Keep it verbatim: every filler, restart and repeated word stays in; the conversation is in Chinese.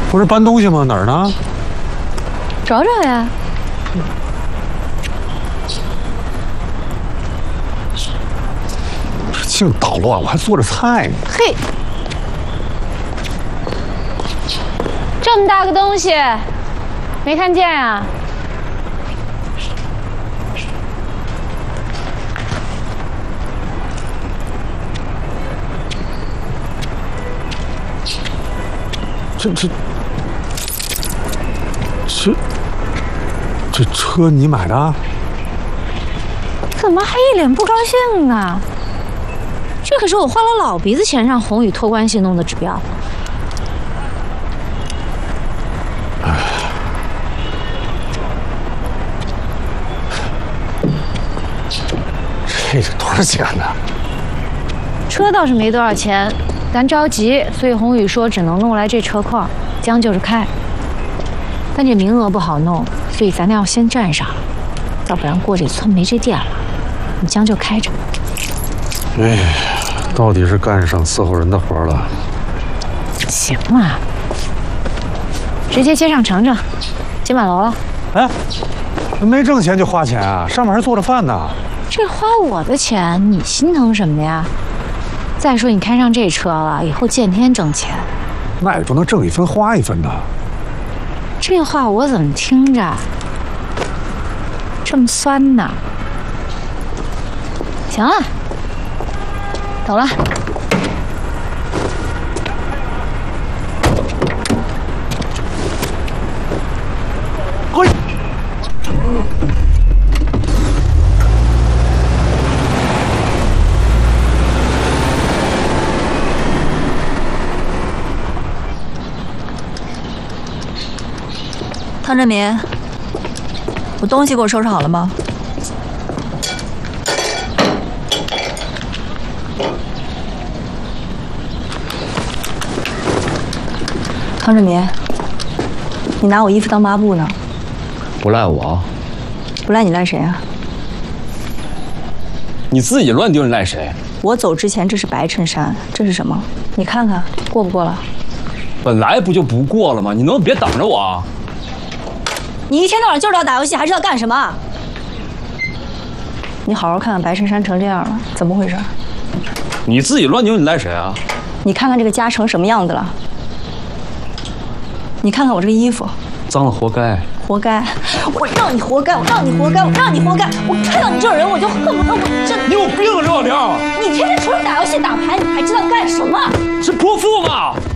不是搬东西吗？哪儿呢？ 找找呀。 这净捣乱，我还做着菜呢。 嘿，这么大个东西，没看见啊？ 这这这这车你买的？ 怎么还一脸不高兴啊？这可是我花了老鼻子钱让宏宇托关系弄的指标。 哎，这是多少钱呢？ 车倒是没多少钱。咱着急，所以宏宇说只能弄来这车况，将就着开。但这名额不好弄，所以咱俩要先占上，要不然过这村没这店了。你将就开着。 哎，到底是干上伺候人的活了。 行啊，直接接上程程，进满楼了。 哎，没挣钱就花钱啊？上面还做着饭呢。 这花我的钱，你心疼什么呀？再说你开上这车了，以后见天挣钱， 那也不能挣一分花一分的。 这话我怎么听着这么酸呢？行了，走了。 嘿。 汤振民，我东西给我收拾好了吗？汤振民，你拿我衣服当抹布呢？ 不赖我， 不赖你赖谁啊？ 你自己乱丢，你赖谁？ 我走之前这是白衬衫，这是什么？你看看过不过了？ 本来不就不过了吗？你能不能别等着我啊？ 你一天到晚就知道打游戏，还知道干什么？你好好看看白衬衫成这样了，怎么回事？ 你自己乱丢，你赖谁啊？ 你看看这个家成什么样子了？你看看我这个衣服， 脏了活该。 活该！我让你活该！我让你活该！我让你活该！我看到你这种人，我就恨不得我真…… 你有病啊，赵小玲！ 你天天除了打游戏打牌，你还知道干什么？ 是泼妇吗？